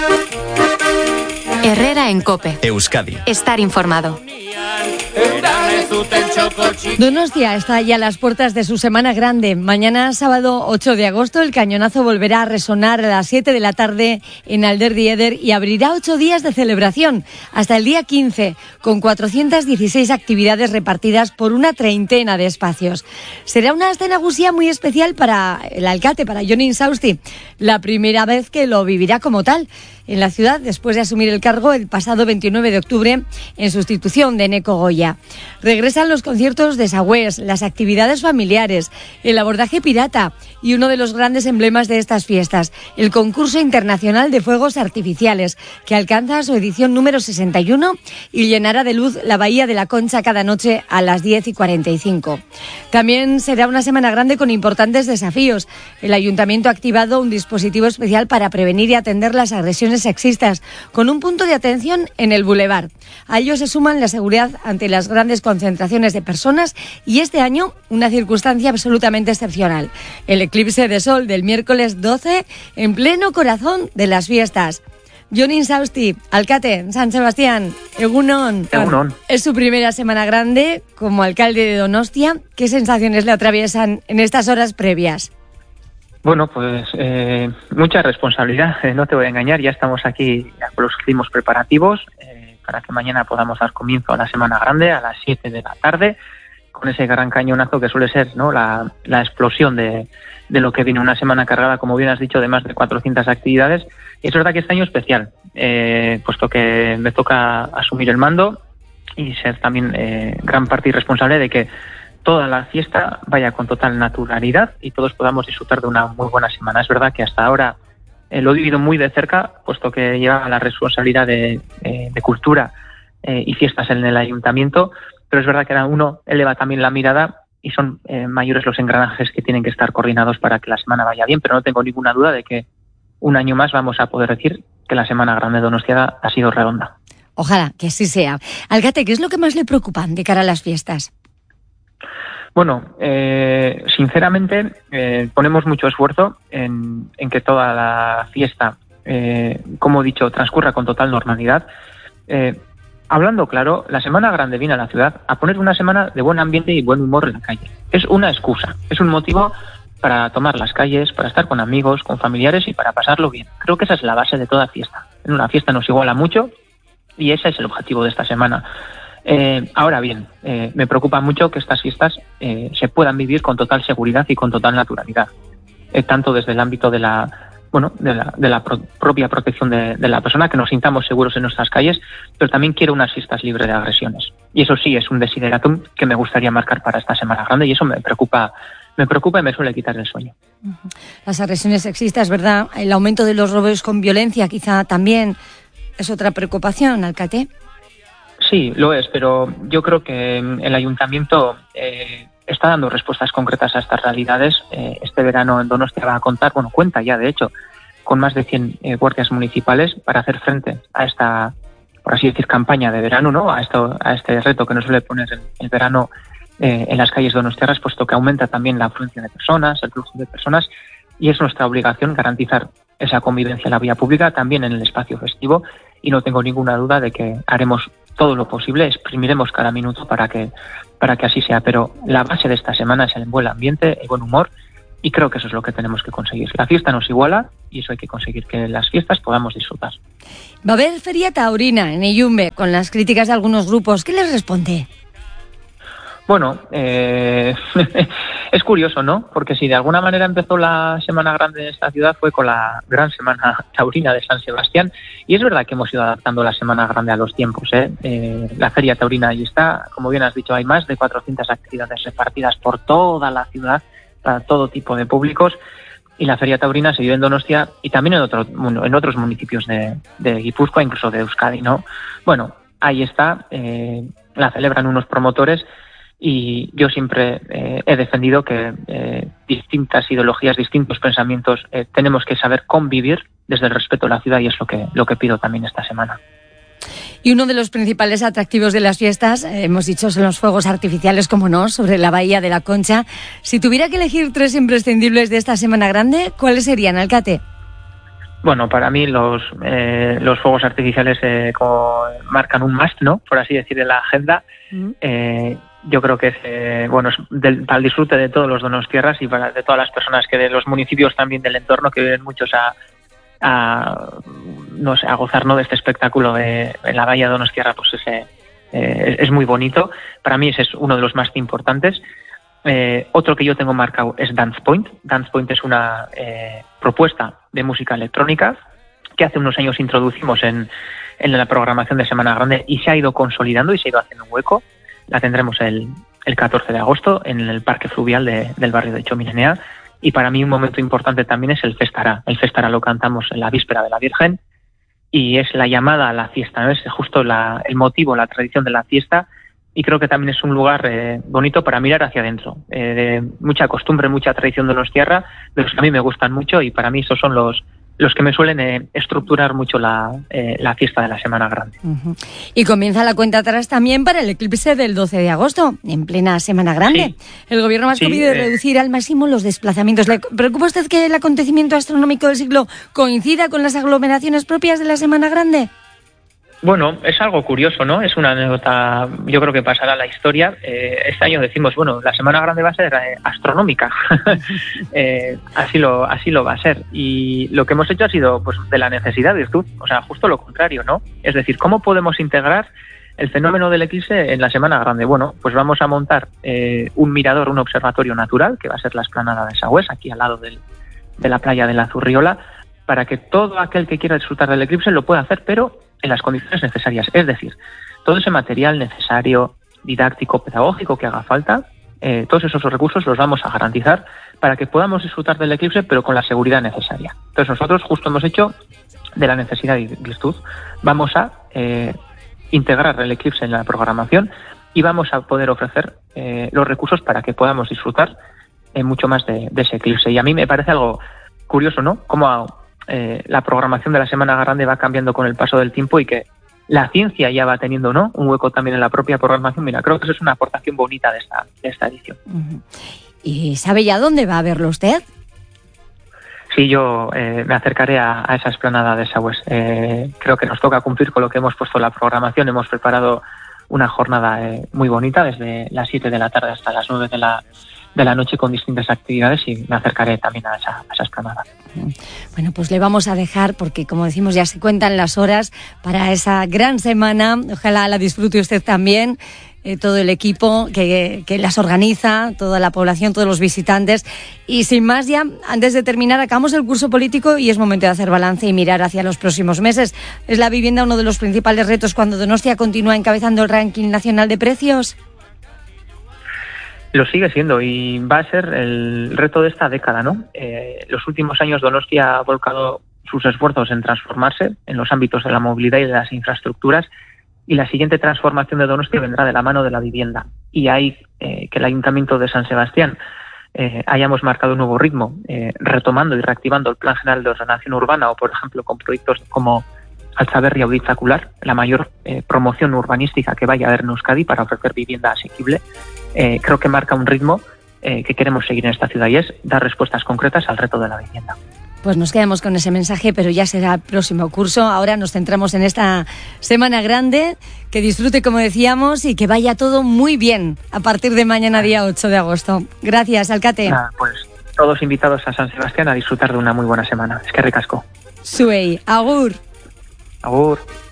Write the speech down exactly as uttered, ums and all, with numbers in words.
Herrera en COPE. Euskadi. Estar informado. Donostia está ya a las puertas de su Semana Grande. Mañana, sábado ocho de agosto, el cañonazo volverá a resonar a las siete de la tarde en Alderdi Eder y abrirá ocho días de celebración hasta el día quince, con cuatrocientas dieciséis actividades repartidas por una treintena de espacios. Será una escena gusía muy especial para el alcalde, para Jon Insausti, la primera vez que lo vivirá como tal en la ciudad, después de asumir el cargo el pasado veintinueve de octubre en sustitución de Eneko Goya. Regresan los conciertos de Sagüés, las actividades familiares, el abordaje pirata y uno de los grandes emblemas de estas fiestas, el concurso internacional de fuegos artificiales, que alcanza su edición número sesenta y uno y llenará de luz la Bahía de la Concha cada noche a las diez y cuarenta y cinco. También será una semana grande con importantes desafíos. El Ayuntamiento ha activado un dispositivo especial para prevenir y atender las agresiones sexistas, con un punto de atención en el Boulevard. A ello se suman la seguridad ante las grandes concentraciones de personas y este año una circunstancia absolutamente excepcional: el eclipse de sol del miércoles doce en pleno corazón de las fiestas. Jon Insausti, alcalde San Sebastián, Egunon. Egunon. Es su primera semana grande como alcalde de Donostia. ¿Qué sensaciones le atraviesan en estas horas previas? Bueno, pues eh, mucha responsabilidad, eh, no te voy a engañar, ya estamos aquí ya con los últimos preparativos eh, para que mañana podamos dar comienzo a la Semana Grande a las siete de la tarde, con ese gran cañonazo que suele ser, ¿no?, la, la explosión de, de lo que viene una semana cargada, como bien has dicho, de más de cuatrocientas actividades. Y es verdad que este año es especial, eh, puesto que me toca asumir el mando y ser también eh, gran parte y responsable de que toda la fiesta vaya con total naturalidad y todos podamos disfrutar de una muy buena semana. Es verdad que hasta ahora eh, lo he vivido muy de cerca, puesto que lleva la responsabilidad de, eh, de cultura eh, y fiestas en el ayuntamiento, pero es verdad que cada uno eleva también la mirada y son eh, mayores los engranajes que tienen que estar coordinados para que la semana vaya bien, pero no tengo ninguna duda de que un año más vamos a poder decir que la Semana Grande de Donostia ha sido redonda. Ojalá que así sea. Alcalde, ¿qué es lo que más le preocupa de cara a las fiestas? Bueno, eh, sinceramente eh, ponemos mucho esfuerzo en, en que toda la fiesta, eh, como he dicho, transcurra con total normalidad. Eh, hablando claro, la Semana Grande viene a la ciudad a poner una semana de buen ambiente y buen humor en la calle. Es una excusa, es un motivo para tomar las calles, para estar con amigos, con familiares y para pasarlo bien. Creo que esa es la base de toda fiesta. En una fiesta nos iguala mucho y ese es el objetivo de esta semana. Eh, ahora bien, eh, me preocupa mucho que estas fiestas eh, se puedan vivir con total seguridad y con total naturalidad, eh, tanto desde el ámbito de la bueno de la, de la pro- propia protección de, de la persona, que nos sintamos seguros en nuestras calles, pero también quiero unas fiestas libres de agresiones. Y eso sí es un desideratum que me gustaría marcar para esta Semana Grande y eso me preocupa, me preocupa y me suele quitar el sueño. Las agresiones sexistas, ¿verdad? El aumento de los robos con violencia quizá también es otra preocupación, alcalde. Sí, lo es, pero yo creo que el ayuntamiento eh, está dando respuestas concretas a estas realidades. Eh, este verano en Donostia va a contar, bueno, cuenta ya de hecho, con más de cien eh, guardias municipales para hacer frente a esta, por así decir, campaña de verano, ¿no? A esto, a este reto que nos suele poner el, el verano eh, en las calles donostiarras, puesto que aumenta también la afluencia de personas, el flujo de personas, y es nuestra obligación garantizar esa convivencia en la vía pública, también en el espacio festivo, y no tengo ninguna duda de que haremos todo lo posible, exprimiremos cada minuto para que para que así sea, pero la base de esta semana es el buen ambiente, el buen humor, y creo que eso es lo que tenemos que conseguir. La fiesta nos iguala y eso hay que conseguir, que en las fiestas podamos disfrutar. Va a haber feria taurina en Illumbe, con las críticas de algunos grupos. ¿Qué les responde? Bueno, eh, es curioso, ¿no? Porque si de alguna manera empezó la Semana Grande de esta ciudad fue con la gran Semana Taurina de San Sebastián, y es verdad que hemos ido adaptando la Semana Grande a los tiempos, ¿eh? Eh, la Feria Taurina ahí está, como bien has dicho, hay más de cuatrocientas actividades repartidas por toda la ciudad, para todo tipo de públicos, y la Feria Taurina se vive en Donostia y también en, otro, en otros municipios de, de Guipúzcoa, incluso de Euskadi, ¿no? Bueno, ahí está, eh, la celebran unos promotores. Y yo siempre eh, he defendido que eh, distintas ideologías, distintos pensamientos, eh, tenemos que saber convivir desde el respeto a la ciudad, y es lo que, lo que pido también esta semana. Y uno de los principales atractivos de las fiestas, eh, hemos dicho, son los fuegos artificiales, como no, sobre la Bahía de la Concha. Si tuviera que elegir tres imprescindibles de esta Semana Grande, ¿cuáles serían, alcalde? Bueno, para mí los eh, los fuegos artificiales eh, como marcan un must, ¿no? Por así decir, en la agenda. Mm. Eh, yo creo que es eh, bueno es del, para el disfrute de todos los donostiarras y para de todas las personas que de los municipios también del entorno, que vienen muchos a, a no sé a gozar, ¿no?, de este espectáculo de, en la bahía de Donostiarra. Pues ese, eh, es muy bonito. Para mí ese es uno de los más importantes. Eh, otro que yo tengo marcado es Dance Point. Dance Point es una eh, propuesta de música electrónica que hace unos años introducimos en, en la programación de Semana Grande y se ha ido consolidando y se ha ido haciendo un hueco. La tendremos el, el catorce de agosto en el Parque Fluvial de, del barrio de Chominenea, y para mí un momento importante también es el Festará. El Festará lo cantamos en la víspera de la Virgen y es la llamada a la fiesta, ¿no? Es justo la, el motivo, la tradición de la fiesta. Y creo que también es un lugar eh, bonito para mirar hacia adentro, eh, de mucha costumbre, mucha tradición de Donostiarra, de los que a mí me gustan mucho, y para mí esos son los los que me suelen eh, estructurar mucho la, eh, la fiesta de la Semana Grande. Uh-huh. Y comienza la cuenta atrás también para el eclipse del doce de agosto, en plena Semana Grande. Sí. El Gobierno vasco sí, pide eh... reducir al máximo los desplazamientos. ¿Le preocupa a usted que el acontecimiento astronómico del siglo coincida con las aglomeraciones propias de la Semana Grande? Bueno, es algo curioso, ¿no? Es una anécdota, yo creo que pasará a la historia. Eh, este año decimos, bueno, la Semana Grande va a ser eh, astronómica. eh, así lo así lo va a ser. Y lo que hemos hecho ha sido, pues, de la necesidad virtud. O sea, justo lo contrario, ¿no? Es decir, ¿cómo podemos integrar el fenómeno del eclipse en la Semana Grande? Bueno, pues vamos a montar eh, un mirador, un observatorio natural, que va a ser la explanada de Sagües, aquí al lado del, de la playa de la Zurriola, para que todo aquel que quiera disfrutar del eclipse lo pueda hacer, pero en las condiciones necesarias. Es decir, todo ese material necesario, didáctico, pedagógico que haga falta, eh, todos esos recursos los vamos a garantizar para que podamos disfrutar del eclipse, pero con la seguridad necesaria. Entonces nosotros justo hemos hecho de la necesidad y virtud. Vamos a eh, integrar el eclipse en la programación y vamos a poder ofrecer eh, los recursos para que podamos disfrutar eh, mucho más de, de ese eclipse. Y a mí me parece algo curioso, ¿no? Cómo Eh, la programación de la Semana Grande va cambiando con el paso del tiempo y que la ciencia ya va teniendo, ¿no?, un hueco también en la propia programación. Mira, creo que eso es una aportación bonita de esta, de esta edición. Uh-huh. ¿Y sabe ya dónde va a verlo usted? Sí, yo eh, me acercaré a, a esa explanada de Sagües. Eh, creo que nos toca cumplir con lo que hemos puesto en la programación. Hemos preparado una jornada eh, muy bonita desde las siete de la tarde hasta las nueve de la de la noche con distintas actividades, y me acercaré también a esa, a esa explanada. Bueno, pues le vamos a dejar porque, como decimos, ya se cuentan las horas para esa gran semana. Ojalá la disfrute usted también, eh, todo el equipo que, que las organiza, toda la población, todos los visitantes. Y sin más, ya antes de terminar, acabamos el curso político y es momento de hacer balance y mirar hacia los próximos meses. ¿Es la vivienda uno de los principales retos cuando Donostia continúa encabezando el ranking nacional de precios? Lo sigue siendo y va a ser el reto de esta década, ¿no? Eh, los últimos años Donostia ha volcado sus esfuerzos en transformarse en los ámbitos de la movilidad y de las infraestructuras, y la siguiente transformación de Donostia vendrá de la mano de la vivienda. Y hay eh, que el Ayuntamiento de San Sebastián eh, hayamos marcado un nuevo ritmo, eh, retomando y reactivando el Plan General de Ordenación Urbana, o por ejemplo con proyectos como Altzaberri Auditzacular, la mayor eh, promoción urbanística que vaya a haber en Euskadi para ofrecer vivienda asequible. Eh, creo que marca un ritmo eh, que queremos seguir en esta ciudad, y es dar respuestas concretas al reto de la vivienda. Pues nos quedamos con ese mensaje, pero ya será el próximo curso. Ahora nos centramos en esta Semana Grande. Que disfrute, como decíamos, y que vaya todo muy bien a partir de mañana, día ocho de agosto. Gracias, alcate. Nada, pues todos invitados a San Sebastián a disfrutar de una muy buena semana. Es que ricasco. Zuei, agur. Agur.